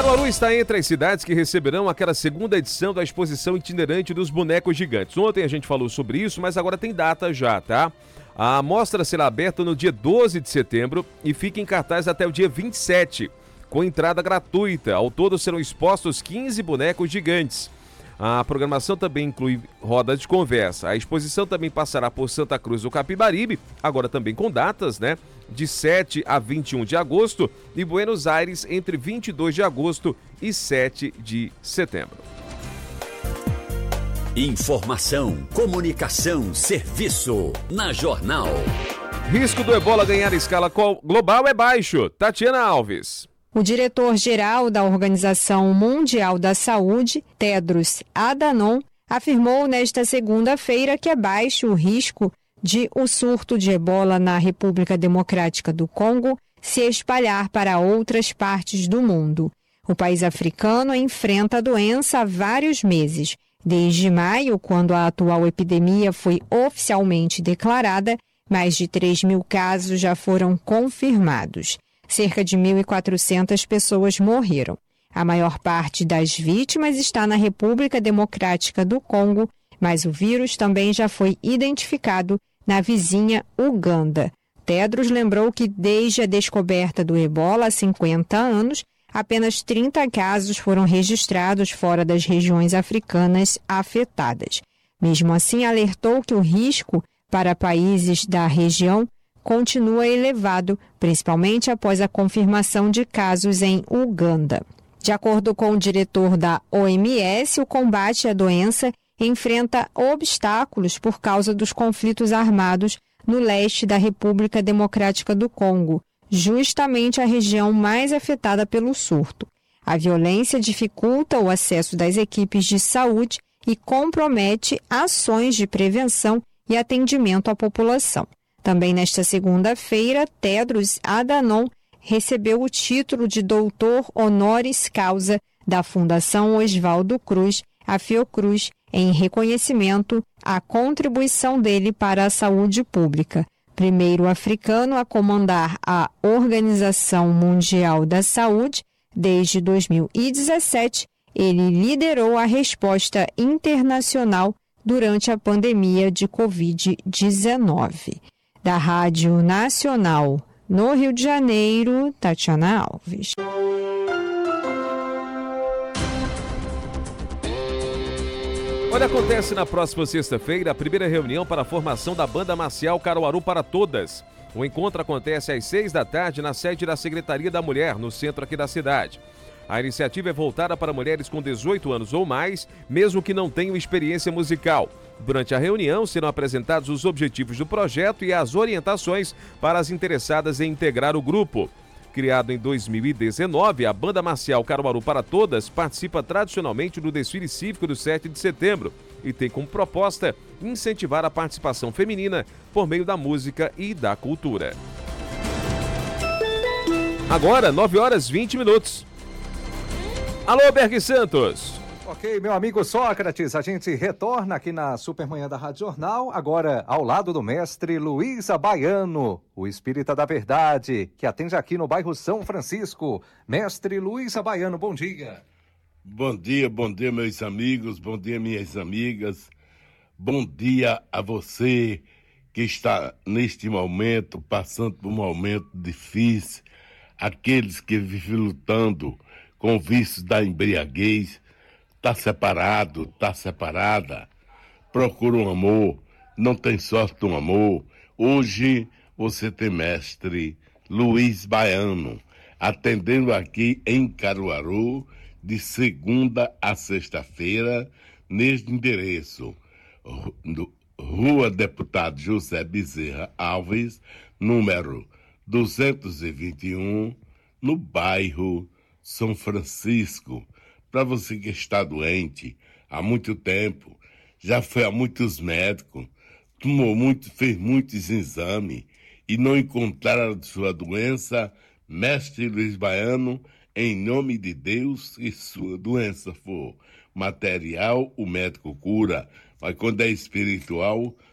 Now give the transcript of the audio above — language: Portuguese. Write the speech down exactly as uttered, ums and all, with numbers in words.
Caruaru está entre as cidades que receberão aquela segunda edição da exposição itinerante dos bonecos gigantes. Ontem a gente falou sobre isso, mas agora tem data já, tá? A mostra será aberta no dia doze de setembro e fica em cartaz até o dia vinte e sete, com entrada gratuita. Ao todo serão expostos quinze bonecos gigantes. A programação também inclui rodas de conversa. A exposição também passará por Santa Cruz do Capibaribe, agora também com datas, né? De sete a vinte e um de agosto e Buenos Aires entre vinte e dois de agosto e sete de setembro. Informação, comunicação, serviço. Na Jornal. Risco do ebola ganhar escala global é baixo. Tatiana Alves. O diretor-geral da Organização Mundial da Saúde, Tedros Adhanom, afirmou nesta segunda-feira que é baixo o risco de o surto de ebola na República Democrática do Congo se espalhar para outras partes do mundo. O país africano enfrenta a doença há vários meses. Desde maio, quando a atual epidemia foi oficialmente declarada, mais de três mil casos já foram confirmados. Cerca de mil e quatrocentas pessoas morreram. A maior parte das vítimas está na República Democrática do Congo, mas o vírus também já foi identificado na vizinha Uganda. Tedros lembrou que desde a descoberta do ebola há cinquenta anos, apenas trinta casos foram registrados fora das regiões africanas afetadas. Mesmo assim, alertou que o risco para países da região continua elevado, principalmente após a confirmação de casos em Uganda. De acordo com o diretor da O M S, o combate à doença enfrenta obstáculos por causa dos conflitos armados no leste da República Democrática do Congo, justamente a região mais afetada pelo surto. A violência dificulta o acesso das equipes de saúde e compromete ações de prevenção e atendimento à população. Também nesta segunda-feira, Tedros Adhanom recebeu o título de doutor honoris causa da Fundação Oswaldo Cruz, a Fiocruz, em reconhecimento à contribuição dele para a saúde pública. Primeiro africano a comandar a Organização Mundial da Saúde, desde dois mil e dezessete, ele liderou a resposta internacional durante a pandemia de covid dezenove. Da Rádio Nacional, no Rio de Janeiro, Tatiana Alves. Olha, acontece na próxima sexta-feira a primeira reunião para a formação da Banda Marcial Caruaru para Todas. O encontro acontece às seis da tarde na sede da Secretaria da Mulher, no centro aqui da cidade. A iniciativa é voltada para mulheres com dezoito anos ou mais, mesmo que não tenham experiência musical. Durante a reunião serão apresentados os objetivos do projeto e as orientações para as interessadas em integrar o grupo. Criado em dois mil e dezenove, a Banda Marcial Caruaru para Todas participa tradicionalmente do desfile cívico do sete de setembro e tem como proposta incentivar a participação feminina por meio da música e da cultura. Agora, nove horas e vinte minutos. Alô, Berg Santos. Ok, meu amigo Sócrates, a gente retorna aqui na Supermanhã da Rádio Jornal, agora ao lado do mestre Luiz Abaiano, o espírita da verdade, que atende aqui no bairro São Francisco. Mestre Luiz Abaiano, bom dia. Bom dia, bom dia, meus amigos, bom dia, minhas amigas. Bom dia a você que está neste momento, passando por um momento difícil, aqueles que vivem lutando com o vício da embriaguez. Está separado, está separada, procura um amor, não tem sorte no amor. Hoje você tem mestre Luiz Baiano, atendendo aqui em Caruaru, de segunda a sexta-feira, neste endereço, Rua Deputado José Bezerra Alves, número duzentos e vinte e um, no bairro São Francisco. Para você que está doente há muito tempo, já foi a muitos médicos, tomou muito, fez muitos exames e não encontraram a sua doença, mestre Luiz Baiano, em nome de Deus, se sua doença for material, o médico cura, mas quando é espiritual,